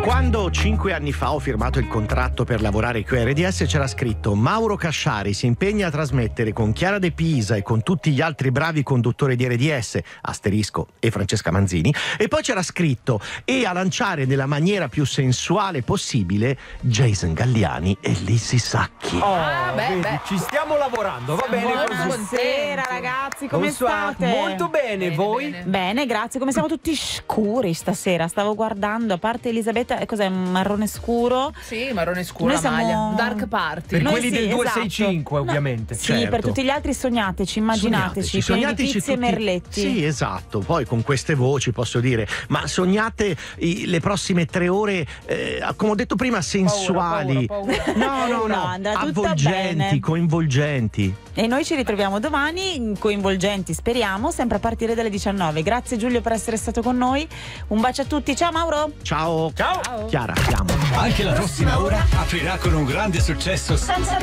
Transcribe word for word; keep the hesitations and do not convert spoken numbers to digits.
Quando cinque anni fa ho firmato il contratto per lavorare qui a R D S c'era scritto: Mauro Casciari si impegna a trasmettere con Chiara De Pisa e con tutti gli altri bravi conduttori di R D S, asterisco, e Francesca Manzini, e poi c'era scritto: e a lanciare nella maniera più sensuale possibile Jason Galliani e Lizzy Sacchi. Oh, ah, beh, vedi, beh. Ci stiamo lavorando, va bene? Buonasera ragazzi, come Bonsoir. state? Molto bene, bene voi? Bene. bene, grazie. Come siamo tutti scuri stasera? Stavo guardando, a parte Elisabetta, cos'è, un marrone scuro? Sì, marrone scuro, Noi la siamo... maglia. Dark party. Per Noi quelli sì, del esatto. duecentosessantacinque, ovviamente. No, sì, certo. per tutti gli altri sognateci, immaginateci, pieni di pizzi e merletti. Sì, esatto. Poi con queste voci posso dire, ma sognate i, le prossime tre ore, eh, come ho detto prima, sensuali. Paura, paura, paura. No, no, no, No, andrà tutto avvolgenti, bene. coinvolgenti. E noi ci ritroviamo domani, coinvolgenti speriamo, sempre a partire dalle diciannove. Grazie Giulio per essere stato con noi. Un bacio a tutti, ciao Mauro. Ciao. Ciao. Chiara, chiamo. Anche la prossima ora aprirà con un grande successo senza